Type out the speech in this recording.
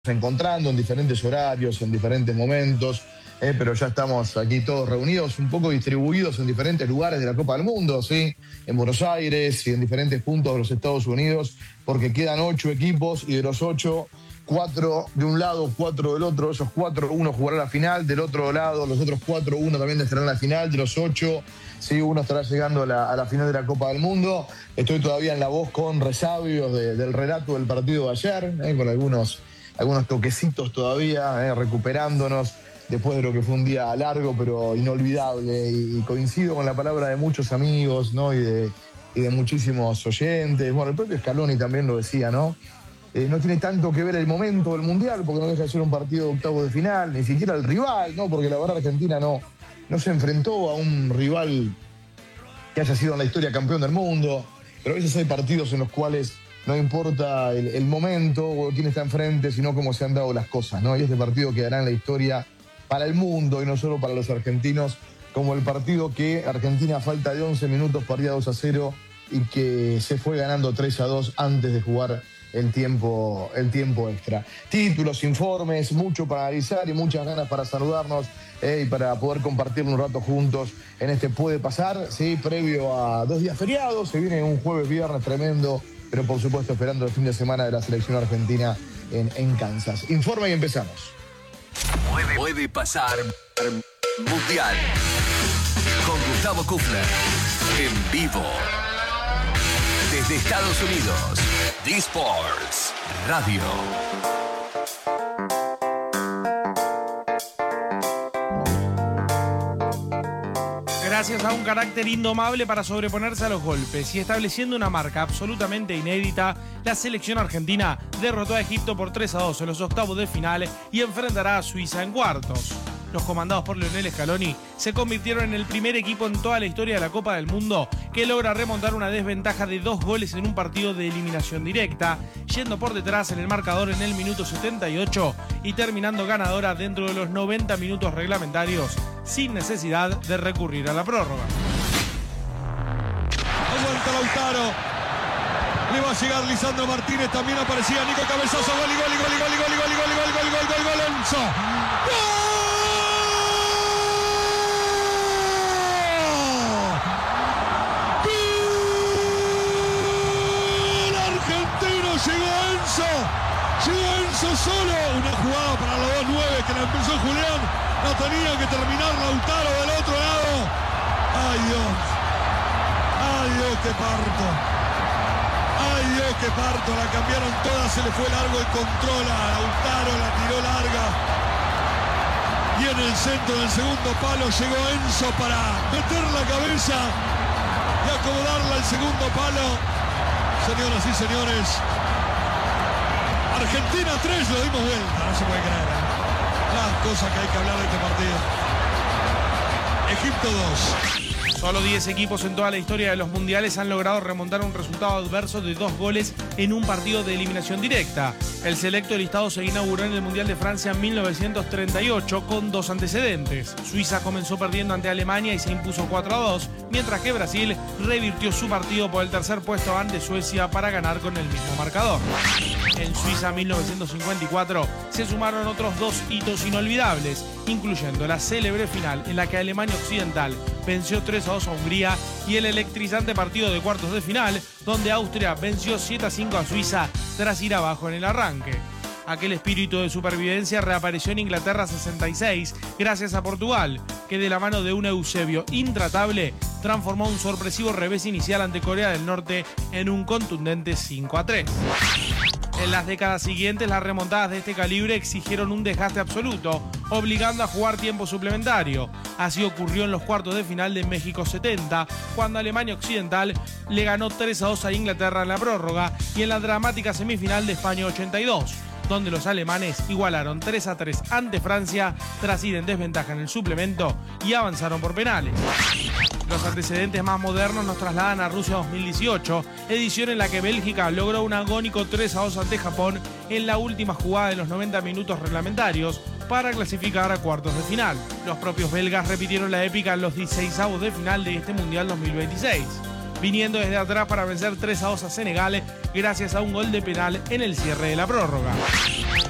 encontrando en diferentes horarios, en diferentes momentos, pero ya estamos aquí todos reunidos, un poco distribuidos en diferentes lugares de la Copa del Mundo, ¿sí? En Buenos Aires y en diferentes puntos de los Estados Unidos, porque quedan 8 equipos y de los 8, 4 de un lado, 4 del otro. Esos 4, uno jugará la final, del otro lado los otros 4, uno también estará en la final, de los 8, sí, uno estará llegando a la final de la Copa del Mundo. Estoy todavía en la voz con resabios del relato del partido de ayer, con algunos toquecitos todavía, recuperándonos después de lo que fue un día largo pero inolvidable, y coincido con la palabra de muchos amigos, ¿no? y de muchísimos oyentes. Bueno, el propio Scaloni también lo decía, ¿no? No tiene tanto que ver el momento del Mundial, porque no deja de ser un partido de octavos de final, ni siquiera el rival, ¿no? Porque la verdad Argentina no se enfrentó a un rival que haya sido en la historia campeón del mundo, pero a veces hay partidos en los cuales no importa el momento o quién está enfrente, sino cómo se han dado las cosas, ¿no? Y este partido quedará en la historia para el mundo y no solo para los argentinos, como el partido que Argentina, a falta de 11 minutos, perdía 2-0 y que se fue ganando 3-2 antes de jugar el tiempo extra. Títulos, informes, mucho para analizar y muchas ganas para saludarnos y para poder compartir un rato juntos en este Puede Pasar, ¿sí? Previo a 2 días feriados, se viene un jueves, viernes tremendo, pero por supuesto esperando el fin de semana de la selección argentina en Kansas. Informe y empezamos. Puede pasar Mundial con Gustavo Kufner en vivo desde Estados Unidos. D-Sports Radio. Gracias a un carácter indomable para sobreponerse a los golpes y estableciendo una marca absolutamente inédita, la selección argentina derrotó a Egipto por 3-2 en los octavos de final y enfrentará a Suiza en cuartos. Los comandados por Lionel Scaloni se convirtieron en el primer equipo en toda la historia de la Copa del Mundo que logra remontar una desventaja de 2 goles en un partido de eliminación directa, yendo por detrás en el marcador en el minuto 78 y terminando ganadora dentro de los 90 minutos reglamentarios, sin necesidad de recurrir a la prórroga. Aguanta Lautaro. Le va a llegar Lisandro Martínez, también aparecía Nico, cabezazo, gol, Enzo. ¡Gol! Llegó Enzo solo, una jugada para los 2-9 que la empezó Julián, no tenía que terminar Lautaro del otro lado. Ay Dios, qué parto. Ay Dios, qué parto, la cambiaron todas, se le fue largo el control a Lautaro, la tiró larga. Y en el centro del segundo palo llegó Enzo para meter la cabeza y acomodarla al segundo palo. Señoras y señores, Argentina 3, lo dimos vuelta, no se puede creer. Las cosas que hay que hablar de este partido. Egipto 2. Solo 10 equipos en toda la historia de los mundiales han logrado remontar un resultado adverso de 2 goles en un partido de eliminación directa. El selecto listado se inauguró en el Mundial de Francia en 1938 con 2 antecedentes. Suiza comenzó perdiendo ante Alemania y se impuso 4-2, mientras que Brasil revirtió su partido por el tercer puesto ante Suecia para ganar con el mismo marcador. En Suiza 1954 se sumaron otros 2 hitos inolvidables, incluyendo la célebre final en la que Alemania Occidental venció 3-2 a Hungría y el electrizante partido de cuartos de final donde Austria venció 7-5 a Suiza tras ir abajo en el arranque. Aquel espíritu de supervivencia reapareció en Inglaterra 66 gracias a Portugal, que de la mano de un Eusebio intratable transformó un sorpresivo revés inicial ante Corea del Norte en un contundente 5-3. En las décadas siguientes, las remontadas de este calibre exigieron un desgaste absoluto, obligando a jugar tiempo suplementario. Así ocurrió en los cuartos de final de México 70, cuando Alemania Occidental le ganó 3-2 a Inglaterra en la prórroga, y en la dramática semifinal de España 82, donde los alemanes igualaron 3-3 ante Francia tras ir en desventaja en el suplemento y avanzaron por penales. Los antecedentes más modernos nos trasladan a Rusia 2018, edición en la que Bélgica logró un agónico 3-2 ante Japón en la última jugada de los 90 minutos reglamentarios para clasificar a cuartos de final. Los propios belgas repitieron la épica en los 16avos de final de este Mundial 2026. viniendo desde atrás para vencer 3-2 a Senegal gracias a un gol de penal en el cierre de la prórroga.